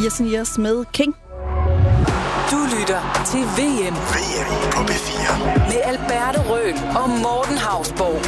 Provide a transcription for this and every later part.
Years and Years med King. Du lytter til VM på P4 med Alberte Røhl og Morten Hausborg.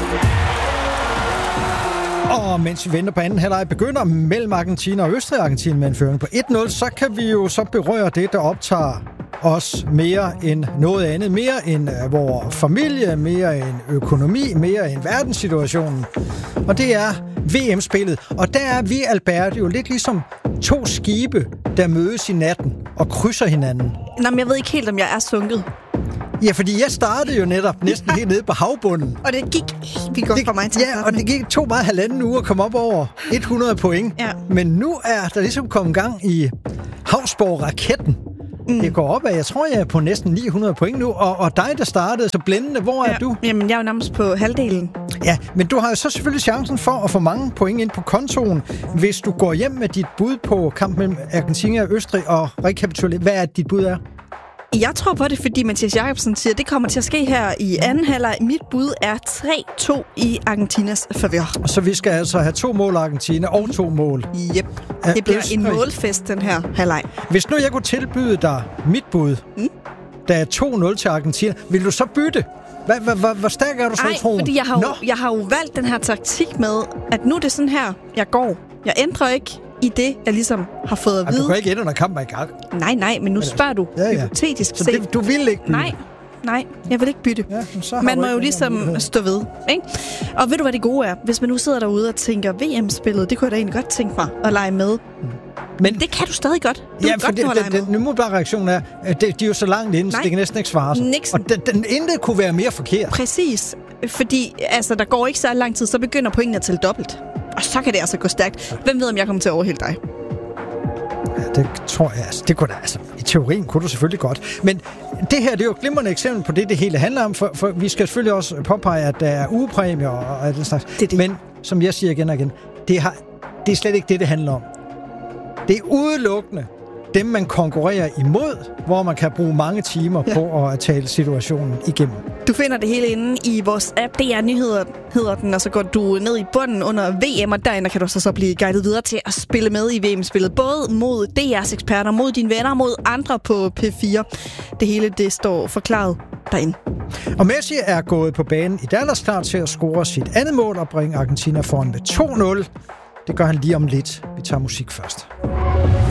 Og mens vi venter på anden halvleg begynder mellem Argentina og Østrig, Argentina med en føring på 1-0, så kan vi jo så berøre det, der optager os mere end noget andet. Mere end vores familie, mere end økonomi, mere end verdenssituationen. Og det er VM-spillet. Og der er vi, Albert, jo lidt ligesom to skibe, der mødes i natten og krydser hinanden. Nå, men jeg ved ikke helt, om jeg er sunket. Ja, fordi jeg startede jo netop næsten helt nede på havbunden. Og det gik helt vildt godt for mig til. Ja, og det tog bare 1,5 uge at komme op over 100 point. Ja. Men nu er der ligesom kommet gang i Hausborg-raketten. Det går op af, jeg tror, jeg er på næsten 900 point nu. Og dig, der startede så blændende, hvor er du? Jamen, jeg er jo nærmest på halvdelen. Ja, men du har jo så selvfølgelig chancen for at få mange point ind på kontoen, hvis du går hjem med dit bud på kampen mellem Argentina og Østrig og rekapitulerer. Hvad er dit bud er? Jeg tror på det, fordi Mathias Jacobsen siger, at det kommer til at ske her i anden halvleg. Mit bud er 3-2 i Argentinas favør. Så vi skal altså have 2 mål Argentina og 2 mål. Yep. Det bliver en målfest, den her halvleg. Hvis nu jeg kunne tilbyde dig mit bud, der er 2-0 til Argentina, vil du så bytte? Hvor stærk er du så i troen? Fordi jeg har jo valgt den her taktik med, at nu er det sådan her, jeg går. Jeg ændrer ikke i det, jeg ligesom har fået at vide. Du kan ikke ændre, når kampen er i gang. Nej, men nu spørger du hypotetisk set. Så du vil ikke bytte? Nej, jeg vil ikke bytte. Ja, man må jo ligesom stå ved, ikke? Og ved du, hvad det gode er? Hvis man nu sidder derude og tænker, VM-spillet, det kunne jeg da egentlig godt tænke mig at lege med. Men det kan du stadig godt. Den umiddelbare reaktion er, at de er jo så langt inde, så det kan næsten ikke svare sig. Og den intet kunne være mere forkert. Præcis. Fordi der går ikke så lang tid, så begynder pointene at tælle dobbelt. Og så kan det altså gå stærkt. Hvem ved, om jeg kommer til at overhælde dig? Ja, det tror jeg. Det kunne da, i teorien kunne du selvfølgelig godt. Men det her, det er jo et glimrende eksempel på det hele handler om. For vi skal selvfølgelig også påpege, at der er ugepræmier og den slags. Det. Men som jeg siger igen og igen, det er slet ikke det handler om. Det er udelukkende dem, man konkurrerer imod, hvor man kan bruge mange timer på at tale situationen igennem. Du finder det hele inde i vores app. DR Nyheder hedder den, og så går du ned i bunden under VM, og derinde kan du så blive guidet videre til at spille med i VM-spillet. Både mod DR's eksperter, mod dine venner, mod andre på P4. Det hele, det står forklaret derinde. Og Messi er gået på banen i Dallas klar til at score sit andet mål og bringe Argentina foran med 2-0. Det gør han lige om lidt. Vi tager musik først.